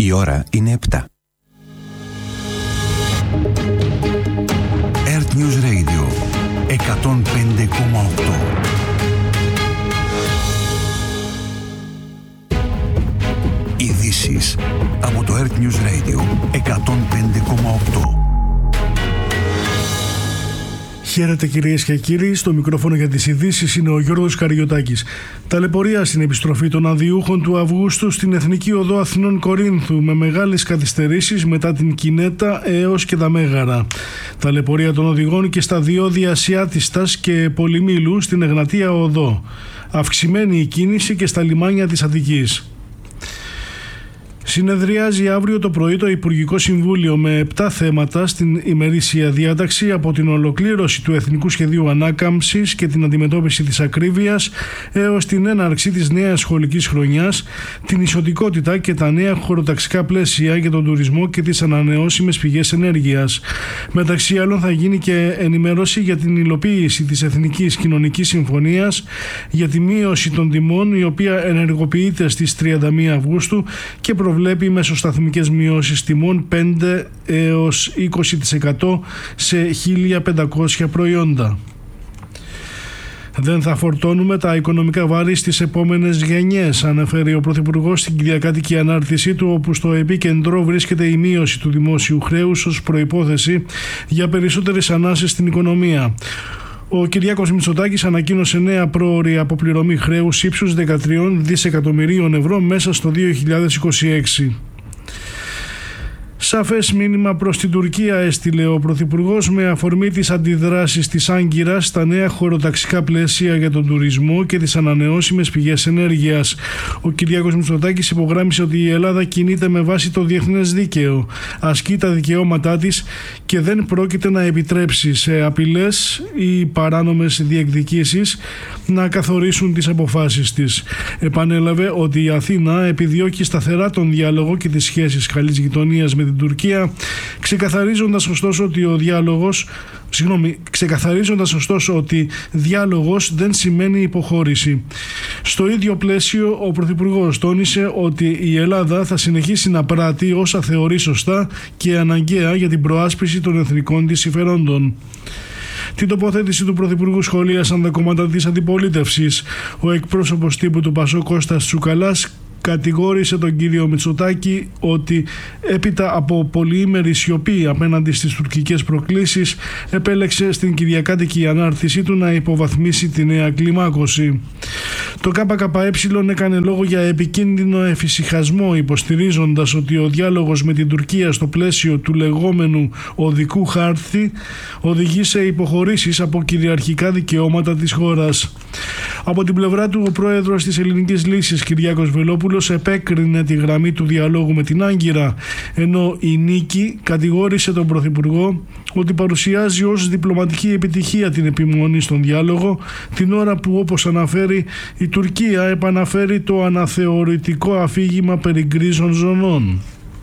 Η ώρα είναι 7. Earth News Radio 105,8. Ειδήσεις από το Earth News Radio 105,8. Χαίρετε κυρίες και κύριοι, στο μικρόφωνο για τις ειδήσεις είναι ο Γιώργος Καριωτάκης. Ταλαιπωρία στην επιστροφή των αδειούχων του Αυγούστου στην Εθνική Οδό Αθηνών Κορίνθου με μεγάλες καθυστερήσεις μετά την Κινέτα έως και τα Μέγαρα. Ταλαιπωρία των οδηγών και στα διόδια Ασιάτιστας και Πολυμήλου στην Εγνατία Οδό. Αυξημένη η κίνηση και στα λιμάνια της Αττικής. Συνεδριάζει αύριο το πρωί το Υπουργικό Συμβούλιο με 7 θέματα στην ημερήσια διάταξη, από την ολοκλήρωση του Εθνικού Σχεδίου Ανάκαμψης και την αντιμετώπιση της ακρίβειας έως την έναρξη της νέας σχολικής χρονιάς, την ισοτικότητα και τα νέα χωροταξικά πλαίσια για τον τουρισμό και τις ανανεώσιμες πηγές ενέργειας. Μεταξύ άλλων θα γίνει και ενημέρωση για την υλοποίηση της Εθνικής Κοινωνικής Συμφωνίας για τη μείωση των τιμών, η οποία ενεργοποιείται στις 31 Αυγούστου και προβλέπει μεσοσταθμικές μειώσεις τιμών 5 έως 20% σε 1.500 προϊόντα. Δεν θα φορτώνουμε τα οικονομικά βάρη στις επόμενες γενιές, αναφέρει ο Πρωθυπουργός στην κυριακάτικη ανάρτησή του, όπου στο επίκεντρο βρίσκεται η μείωση του δημόσιου χρέους ως προϋπόθεση για περισσότερες ανάσες στην οικονομία. Ο Κυριάκος Μητσοτάκης ανακοίνωσε νέα πρόωρη αποπληρωμή χρέους ύψους 13 δισεκατομμυρίων ευρώ μέσα στο 2026. Σαφές μήνυμα προς την Τουρκία έστειλε ο Πρωθυπουργός με αφορμή τις αντιδράσεις της Άγκυρας στα νέα χωροταξικά πλαίσια για τον τουρισμό και τις ανανεώσιμες πηγές ενέργειας. Ο Κυριάκος Μητσοτάκης υπογράμμισε ότι η Ελλάδα κινείται με βάση το διεθνές δίκαιο, ασκεί τα δικαιώματά της και δεν πρόκειται να επιτρέψει σε απειλές ή παράνομες διεκδικήσεις να καθορίσουν τις αποφάσεις της. Επανέλαβε ότι η Αθήνα επιδιώκει σταθερά τον διάλογο και τις σχέσεις καλής γειτονίας με την Τουρκία, ξεκαθαρίζοντας ωστόσο ότι διάλογος δεν σημαίνει υποχώρηση. Στο ίδιο πλαίσιο, ο Πρωθυπουργός τόνισε ότι η Ελλάδα θα συνεχίσει να πράττει όσα θεωρεί σωστά και αναγκαία για την προάσπιση των εθνικών της συμφερόντων. Την τοποθέτηση του Πρωθυπουργού σχολίασαν τα κόμματα της αντιπολίτευσης. Ο εκπρόσωπος τύπου του ΠΑΣΟΚ Κώστας Τσουκαλάς κατηγόρησε τον κύριο Μητσοτάκη ότι έπειτα από πολυήμερη σιωπή απέναντι στις τουρκικές προκλήσεις επέλεξε στην κυριακάτικη ανάρτησή του να υποβαθμίσει τη νέα κλιμάκωση. Το ΚΚΕ έκανε λόγο για επικίνδυνο εφησυχασμό, υποστηρίζοντας ότι ο διάλογος με την Τουρκία στο πλαίσιο του λεγόμενου οδικού χάρτη οδηγεί σε υποχωρήσεις από κυριαρχικά δικαιώματα της χώρας. Από την πλευρά του, ο πρόεδρος της Ελληνικής Λύσης, Κυριάκος Βελόπουλος, επέκρινε τη γραμμή του διαλόγου με την Άγκυρα, ενώ η Νίκη κατηγόρησε τον Πρωθυπουργό ότι παρουσιάζει ως διπλωματική επιτυχία την επιμονή στον διάλογο, την ώρα που, όπως αναφέρει, η Τουρκία επαναφέρει το αναθεωρητικό αφήγημα περί γκρίζων ζωνών.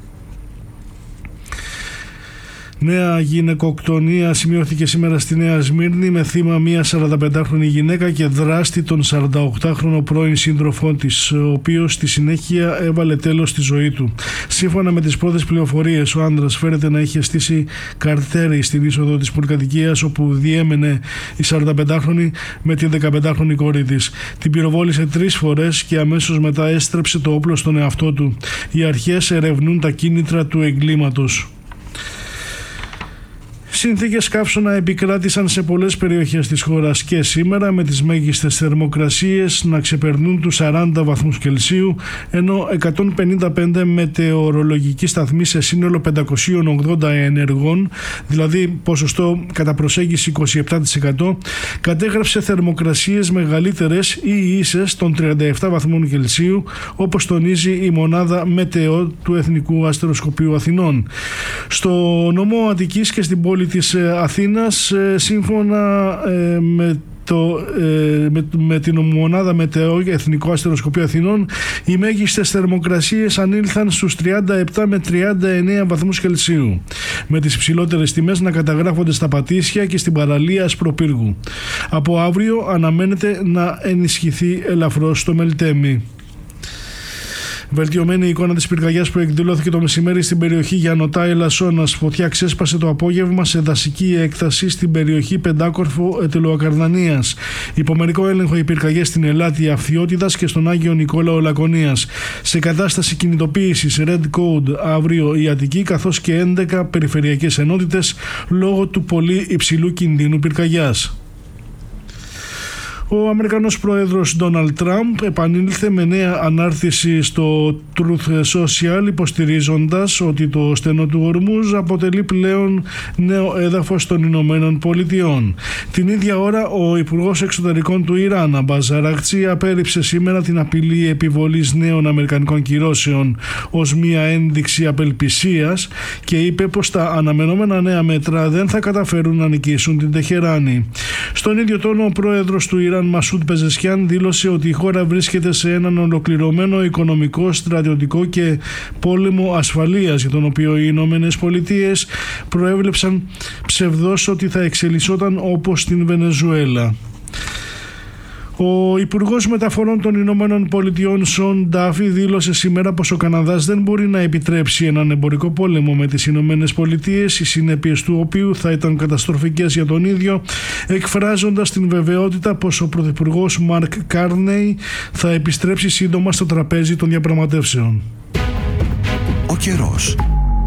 Νέα γυναικοκτονία σημειώθηκε σήμερα στη Νέα Σμύρνη με θύμα μια 45χρονη γυναίκα και δράστη τον 48χρονο πρώην σύντροφό της, ο οποίος στη συνέχεια έβαλε τέλος στη ζωή του. Σύμφωνα με τις πρώτες πληροφορίες, ο άντρας φέρεται να είχε στήσει καρτέρι στην είσοδο της πολυκατοικίας όπου διέμενε η 45χρονη με τη 15χρονη κόρη της. Την πυροβόλησε 3 φορές και αμέσως μετά έστρεψε το όπλο στον εαυτό του. Οι αρχές ερευνούν τα κίνητρα του εγκλήματος. Συνθήκες καύσωνα επικράτησαν σε πολλές περιοχές της χώρας και σήμερα, με τις μέγιστες θερμοκρασίες να ξεπερνούν τους 40 βαθμούς Κελσίου, ενώ 155 μετεωρολογικοί σταθμοί σε σύνολο 580 ενεργών, δηλαδή ποσοστό κατά προσέγγιση 27%, κατέγραψε θερμοκρασίες μεγαλύτερες ή ίσες των 37 βαθμών Κελσίου, όπως τονίζει η μονάδα Μετεό του Εθνικού Αστεροσκοπείου Αθηνών. Στο νομό Αττικής και στην πόλη της Αθήνας, σύμφωνα με την μονάδα Μετεό Εθνικό Αστεροσκοπείο Αθηνών, οι μέγιστες θερμοκρασίες ανήλθαν στους 37 με 39 βαθμούς Κελσίου, με τις υψηλότερες τιμές να καταγράφονται στα Πατήσια και στην παραλία Ασπροπύργου. Από αύριο αναμένεται να ενισχυθεί ελαφρώς το Μελτέμι. Βελτιωμένη εικόνα της πυρκαγιάς που εκδηλώθηκε το μεσημέρι στην περιοχή Γιαννοτά Ελασσόνας. Φωτιά ξέσπασε το απόγευμα σε δασική έκταση στην περιοχή Πεντάκορφο Ετελοακαρδανίας. Υπομερικό έλεγχο οι πυρκαγιές στην Ελάτη Αυθιώτιδας και στον Άγιο Νικόλαο Λακωνίας. Σε κατάσταση κινητοποίησης Red Code αύριο η Αττική, καθώς και 11 περιφερειακές ενότητες λόγω του πολύ υψηλού κινδύνου πυρκαγιάς. Ο Αμερικανός πρόεδρος Ντόναλντ Τραμπ επανήλθε με νέα ανάρτηση στο Truth Social, υποστηρίζοντας ότι το στενό του Ορμούζ αποτελεί πλέον νέο έδαφος των Ηνωμένων Πολιτειών. Την ίδια ώρα, ο Υπουργός Εξωτερικών του Ιράν, Αμπάζ Αραγτσί, απέρριψε σήμερα την απειλή επιβολής νέων αμερικανικών κυρώσεων ως μια ένδειξη απελπισίας και είπε πως τα αναμενόμενα νέα μέτρα δεν θα καταφέρουν να νικήσουν την Τεχεράνη. Στον ίδιο τόνο, ο πρόεδρος του Ιράν, Μασούντ Πεζεσχιάν, δήλωσε ότι η χώρα βρίσκεται σε έναν ολοκληρωμένο οικονομικό, στρατιωτικό και πόλεμο ασφαλείας, για τον οποίο οι Ηνωμένες Πολιτείες προέβλεψαν ψευδώς ότι θα εξελισσόταν όπως στην Βενεζουέλα. Ο Υπουργός Μεταφορών των Ηνωμένων Πολιτειών Σον Ντάφι δήλωσε σήμερα πως ο Καναδάς δεν μπορεί να επιτρέψει έναν εμπορικό πόλεμο με τις Ηνωμένες Πολιτείες, οι συνέπειες του οποίου θα ήταν καταστροφικές για τον ίδιο, εκφράζοντας την βεβαιότητα πως ο Πρωθυπουργός Μαρκ Κάρνεϊ θα επιστρέψει σύντομα στο τραπέζι των διαπραγματεύσεων. Ο καιρός.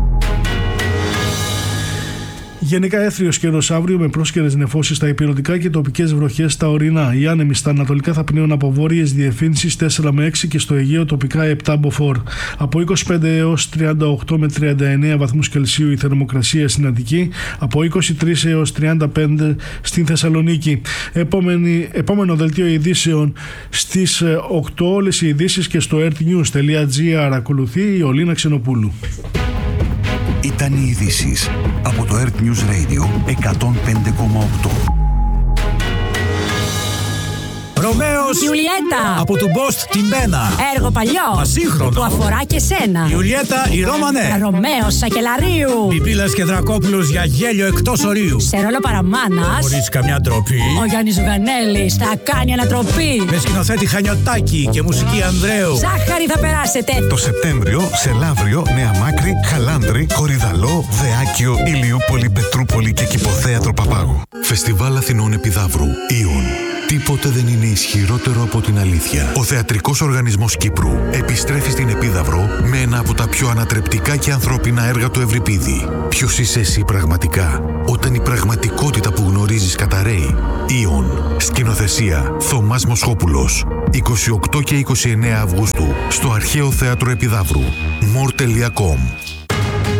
Γενικά έθριος καιρός αύριο με πρόσκαιρες νεφώσεις στα ηπειρωτικά και τοπικές βροχές στα ορεινά. Οι άνεμοι στα ανατολικά θα πνέουν από βόρειες διευθύνσεις 4 με 6 και στο Αιγαίο τοπικά 7 μποφόρ. Από 25 έως 38 με 39 βαθμούς Κελσίου η θερμοκρασία στην Αττική, από 23 έως 35 στην Θεσσαλονίκη. Επόμενο δελτίο ειδήσεων στις 8, όλες οι ειδήσεις και στο earthnews.gr. Ακολουθεί η Ολίνα Ξενοπούλου. Ήταν οι ειδήσεις από το Earth News Radio 105,8. Ρωμαίος Ιουλιέτα από του Μπόστ την Πένα. Έργο παλιό Ασύγχρονο που αφορά και σένα. Ιουλιέτα η Ρώμανε. Ρωμαίος Σακελαρίου. Πιπίλας και Δρακόπουλος για γέλιο εκτός ορίου. Σε ρόλο παραμάνας Χωρίς καμιά ντροπή. ο Γιάννης Ζουγανέλης θα κάνει ανατροπή. Με σκηνοθέτη Χανιωτάκη και μουσική Ανδρέου. Ζάχαρη θα περάσετε. Το Σεπτέμβριο σε Λαύριο, Νέα Μάκρη, Χαλάνδρη, Κορυδαλό, Δεάκιο, Ηλιούπολη, Πετρούπολη και Κηποθέατρο Παπάγου. Φεστιβάλ Αθηνών Επιδαύρου. Ιων. Τίποτε δεν είναι ισχυρότερο από την αλήθεια. Ο Θεατρικός Οργανισμός Κύπρου επιστρέφει στην Επίδαυρο με ένα από τα πιο ανατρεπτικά και ανθρώπινα έργα του Ευρυπίδη. Ποιος είσαι εσύ πραγματικά, όταν η πραγματικότητα που γνωρίζεις καταραίει? Ιων. Σκηνοθεσία Θωμάς Μοσχόπουλος. 28 και 29 Αυγούστου στο Αρχαίο Θέατρο Επιδαύρου. more.com